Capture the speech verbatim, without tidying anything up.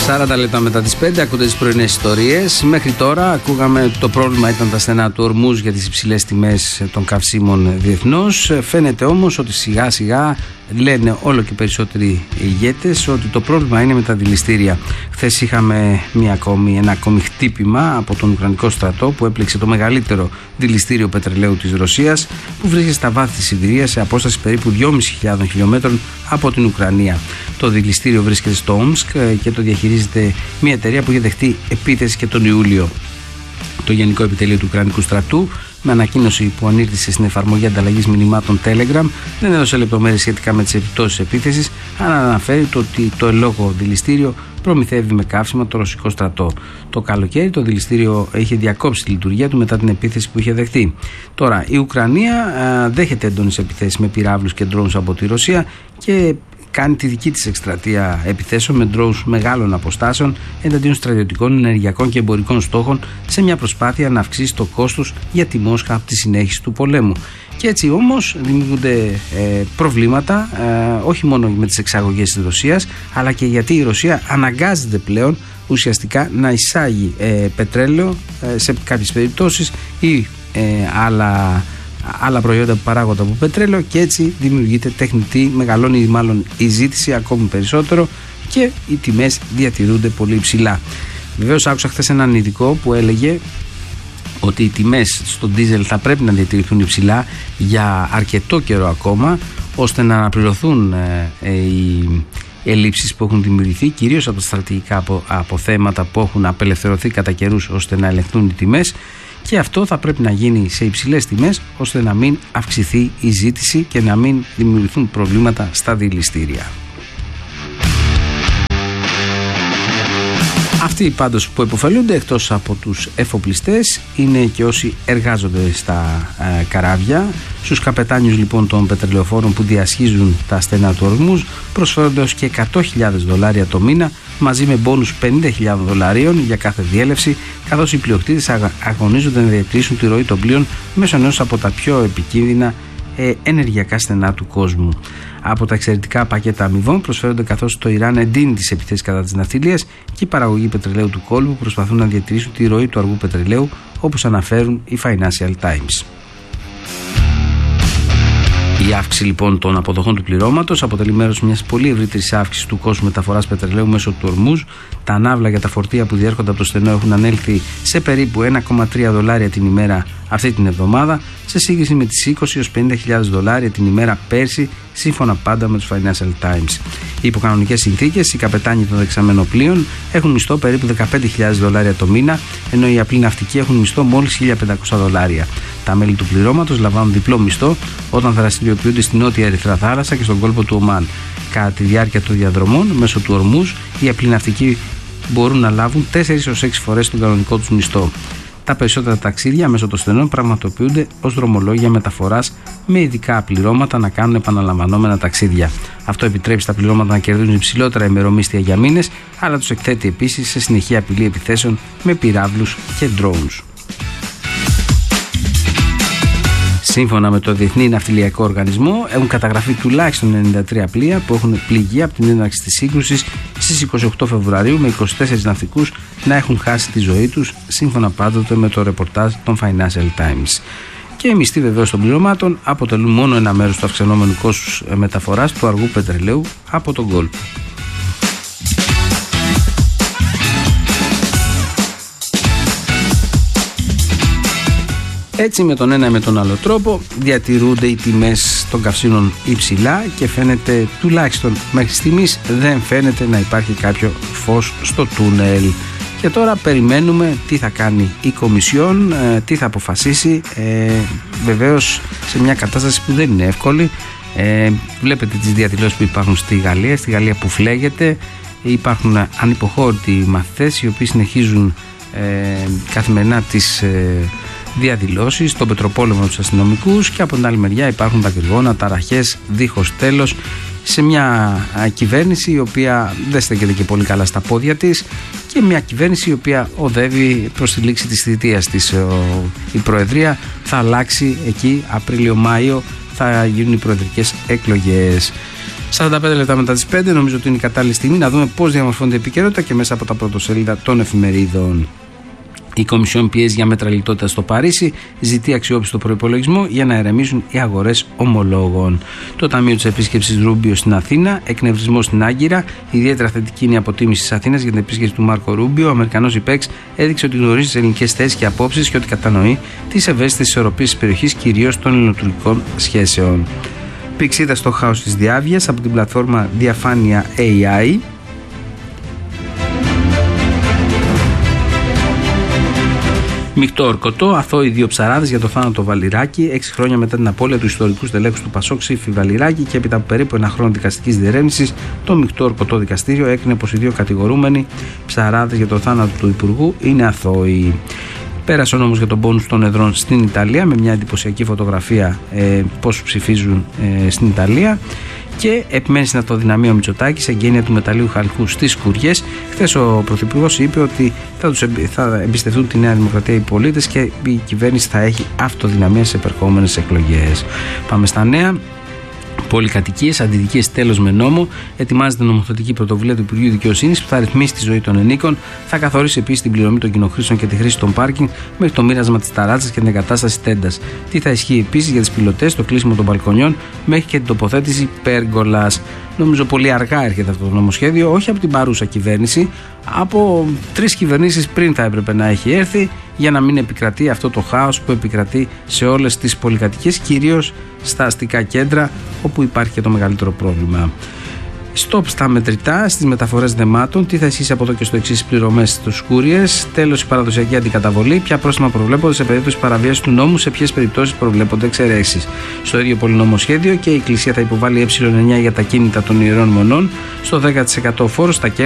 σαράντα λεπτά μετά τις πέντε ακούτε τις πρωινές ιστορίες. Μέχρι τώρα ακούγαμε ότι το πρόβλημα ήταν τα στενά του Ορμούζ για τις υψηλές τιμές των καυσίμων διεθνώς. Φαίνεται όμως ότι σιγά σιγά λένε όλο και περισσότεροι ηγέτες ότι το πρόβλημα είναι με τα δηληστήρια. Χθες είχαμε μια ακόμη, ένα ακόμη χτύπημα από τον Ουκρανικό στρατό που έπληξε το μεγαλύτερο δηληστήριο πετρελαίου της Ρωσίας, που βρίσκεται στα βάθη της Σιβηρίας σε απόσταση περίπου δυόμισι χιλιάδες χιλιόμετρων από την Ουκρανία. Το δηληστήριο βρίσκεται στο Όμσκ και το διαχειρίζεται μια εταιρεία που είχε δεχτεί επίθεση και τον Ιούλιο. Το Γενικό Επιτελείο του Ουκρανικού Στρατού, με ανακοίνωση που ανήρτησε στην εφαρμογή ανταλλαγής μηνυμάτων Telegram, δεν έδωσε λεπτομέρειες σχετικά με τις επιπτώσεις της επίθεσης, αλλά αναφέρει το ότι το ελόγω δηληστήριο προμηθεύει με καύσιμα το ρωσικό στρατό. Το καλοκαίρι το δηληστήριο είχε διακόψει τη λειτουργία του μετά την επίθεση που είχε δεχτεί. Τώρα η Ουκρανία α, δέχεται έντονες επιθέσεις με πυράβλους και ντρόουνς από τη Ρωσία και κάνει τη δική της εκστρατεία επιθέσεων με ντρόουνς μεγάλων αποστάσεων εναντίον στρατιωτικών, ενεργειακών και εμπορικών στόχων, σε μια προσπάθεια να αυξήσει το κόστος για τη Μόσχα από τη συνέχιση του πολέμου. Και έτσι όμως δημιουργούνται ε, προβλήματα, ε, όχι μόνο με τις εξαγωγές της Ρωσίας, αλλά και γιατί η Ρωσία αναγκάζεται πλέον ουσιαστικά να εισάγει ε, πετρέλαιο ε, σε κάποιες περιπτώσεις ή ε, άλλα άλλα προϊόντα που παράγονται από πετρέλαιο, και έτσι δημιουργείται τεχνητή, μεγαλώνει μάλλον η ζήτηση ακόμη περισσότερο και οι τιμές διατηρούνται πολύ υψηλά. Βεβαίως άκουσα χθες έναν ειδικό που έλεγε ότι οι τιμές στο ντίζελ θα πρέπει να διατηρηθούν υψηλά για αρκετό καιρό ακόμα, ώστε να αναπληρωθούν ε, ε, οι ελλείψεις που έχουν δημιουργηθεί κυρίως από τα στρατηγικά αποθέματα που έχουν απελευθερωθεί κατά καιρούς, ώστε να ελεγχθούν οι τιμές. Και αυτό θα πρέπει να γίνει σε υψηλές τιμές, ώστε να μην αυξηθεί η ζήτηση και να μην δημιουργηθούν προβλήματα στα δηληστήρια. Αυτοί πάντως που υποφελούνται, εκτός από τους εφοπλιστές, είναι και όσοι εργάζονται στα ε, καράβια. Στους καπετάνιους λοιπόν των πετρελαιοφόρων που διασχίζουν τα στενά του Ορμούζ προσφέρονται ως και εκατό χιλιάδες δολάρια το μήνα, μαζί με μπόνους πενήντα χιλιάδες δολαρίων για κάθε διέλευση, καθώς οι πλειοκτήτες αγωνίζονται να διατηρήσουν τη ροή των πλοίων μέσω ενός από τα πιο επικίνδυνα ε, ενεργειακά στενά του κόσμου. Από τα εξαιρετικά πακέτα αμοιβών προσφέρονται, καθώς το Ιράν εντείνει τις επιθέσεις κατά της ναυτιλίας και οι παραγωγοί πετρελαίου του κόλπου προσπαθούν να διατηρήσουν τη ροή του αργού πετρελαίου, όπως αναφέρουν οι Financial Times. Η αύξηση λοιπόν των αποδοχών του πληρώματος αποτελεί μέρος μιας πολύ ευρύτερης αύξησης του κόσμου μεταφοράς πετρελαίου μέσω του Ορμούζ. Τα ναύλα για τα φορτία που διέρχονται από το στενό έχουν ανέλθει σε περίπου ένα κόμμα τρία δολάρια την ημέρα αυτή την εβδομάδα, σε σύγκριση με τις είκοσι έως πενήντα χιλιάδες δολάρια την ημέρα πέρσι, σύμφωνα πάντα με τους Financial Times. Οι υποκανονικές συνθήκες, οι καπετάνοι των δεξαμένων πλοίων έχουν μισθό περίπου δεκαπέντε χιλιάδες δολάρια το μήνα, ενώ οι απλοί ναυτικοί έχουν μισθό μόλις χίλια πεντακόσια δολάρια. Τα μέλη του πληρώματος λαμβάνουν διπλό μισθό όταν δραστηριοποιούνται στην νότια Ερυθρά Θάλασσα και στον κόλπο του Ομάν. Κατά τη διάρκεια των διαδρομών μέσω του Ορμούζ, οι απλοί ναυτικοί μπορούν να λάβουν τέσσερις έως έξι φορές τον κανονικό τους μισθό. Τα περισσότερα ταξίδια μέσω των στενών πραγματοποιούνται ως δρομολόγια μεταφοράς, με ειδικά πληρώματα να κάνουν επαναλαμβανόμενα ταξίδια. Αυτό επιτρέπει στα πληρώματα να κερδίζουν υψηλότερα ημερομίσθια για μήνες, αλλά τους εκθέτει επίσης σε συνεχή απειλή επιθέσεων με πυράβλους και drones. Σύμφωνα με το Διεθνή Ναυτιλιακό Οργανισμό, έχουν καταγραφεί τουλάχιστον ενενήντα τρία πλοία που έχουν πληγεί από την έναρξη της σύγκρουσης στις είκοσι οκτώ Φεβρουαρίου, με είκοσι τέσσερις ναυτικούς να έχουν χάσει τη ζωή τους, σύμφωνα πάντοτε με το ρεπορτάζ των Financial Times. Και οι μισθοί βεβαίως των πληρωμάτων αποτελούν μόνο ένα μέρος του αυξανόμενου κόστους μεταφοράς του αργού πετρελαίου από τον κόλπο. Έτσι, με τον ένα ή με τον άλλο τρόπο διατηρούνται οι τιμές των καυσίμων υψηλά και φαίνεται, τουλάχιστον μέχρι στιγμής, δεν φαίνεται να υπάρχει κάποιο φως στο τούνελ. Και τώρα περιμένουμε τι θα κάνει η Κομισιόν, ε, τι θα αποφασίσει, ε, βεβαίως σε μια κατάσταση που δεν είναι εύκολη. Ε, βλέπετε τις διαδηλώσεις που υπάρχουν στη Γαλλία, στη Γαλλία που φλέγεται. Υπάρχουν ανυποχώρητοι μαθητές οι οποίοι συνεχίζουν ε, καθημερινά τις ε, διαδηλώσεις, τον πετροπόλεμο με τους αστυνομικούς, και από την άλλη μεριά υπάρχουν δακρυγόνα, ταραχές δίχως τέλος, σε μια κυβέρνηση η οποία δεν στέκεται και πολύ καλά στα πόδια της, και μια κυβέρνηση η οποία οδεύει προς τη λήξη της θητείας της. Η Προεδρία θα αλλάξει εκεί Απρίλιο-Μάιο, θα γίνουν οι προεδρικές εκλογές. σαράντα πέντε λεπτά μετά τις πέντε, νομίζω ότι είναι η κατάλληλη στιγμή να δούμε πώς διαμορφώνεται η επικαιρότητα και μέσα από τα πρωτοσέλιδα των εφημερίδων. Η Κομισιόν πιέζει για μέτρα λιτότητας στο Παρίσι, ζητεί αξιόπιστο προϋπολογισμό για να ερεμήσουν οι αγορές ομολόγων. Το Ταμείο της Επίσκεψης Ρούμπιο στην Αθήνα, εκνευρισμό στην Άγκυρα. Ιδιαίτερα θετική είναι η αποτίμηση της Αθήνας για την επίσκεψη του Μάρκο Ρούμπιο. Ο Αμερικανός υπέξ έδειξε ότι γνωρίζει τις ελληνικές θέσεις και απόψεις και ότι κατανοεί τις ευαίσθητες ισορροπίες της περιοχής, κυρίως των ελληνοτουρκικών σχέσεων. Πηξίδα στο χάος της διάβγειας από την πλατφόρμα Διαφάνεια έι άι. Μεικτό ορκωτό, αθώοι δύο ψαράδες για το θάνατο Βαλιράκη. Έξι χρόνια μετά την απώλεια του ιστορικού στελέχους του Πασόκ Σύφη Βαλιράκη και έπειτα από περίπου ένα χρόνο δικαστικής διερεύνησης, το μεικτό ορκωτό δικαστήριο έκρινε πως οι δύο κατηγορούμενοι ψαράδες για το θάνατο του Υπουργού είναι αθώοι. Πέρασε ο νόμος για τον πόνους των εδρών στην Ιταλία με μια εντυπωσιακή φωτογραφία ε, πώς ψηφίζουν ε, στην Ιταλία. Και επιμένει στην αυτοδυναμία ο Μητσοτάκης, εγγένεια του μεταλλίου χαλκού στις Σκουριές. Χθες ο Πρωθυπουργός είπε ότι θα, τους εμπι... θα εμπιστευτούν τη Νέα Δημοκρατία οι πολίτες και η κυβέρνηση θα έχει αυτοδυναμία σε επερχόμενες εκλογές. Πάμε στα νέα. Πολυκατοικίες, αντιδικίες τέλος με νόμο. Ετοιμάζεται νομοθετική πρωτοβουλία του Υπουργείου Δικαιοσύνης που θα ρυθμίσει τη ζωή των ενίκων. Θα καθορίσει επίσης την πληρωμή των κοινοχρήσεων και τη χρήση των πάρκινγκ μέχρι το μοίρασμα της ταράτσας και την εγκατάσταση τέντας. Τι θα ισχύει επίσης για τις πιλωτές, το κλείσιμο των μπαλκονιών μέχρι και την τοποθέτηση πέργολας. Νομίζω πολύ αργά έρχεται αυτό το νομοσχέδιο, όχι από την παρούσα κυβέρνηση, από τρεις κυβερνήσεις πριν θα έπρεπε να έχει έρθει για να μην επικρατεί αυτό το χάος που επικρατεί σε όλες τις πολυκατοικίες, κυρίως στα αστικά κέντρα όπου υπάρχει και το μεγαλύτερο πρόβλημα. Στοπ στα μετρητά, στις μεταφορές δεμάτων. Τι θα ισχύσει από εδώ και στο εξής πληρωμές στους Σκούριες. Τέλος, η παραδοσιακή αντικαταβολή. Ποια πρόστιμα προβλέπονται σε περίπτωση παραβίασης του νόμου, σε ποιες περιπτώσεις προβλέπονται εξαιρέσεις. Στο ίδιο πολυνομοσχέδιο και η Εκκλησία θα υποβάλει ε εννιά για τα κίνητα των ιερών μονών. Στο δέκα τοις εκατό φόρο στα κέρδη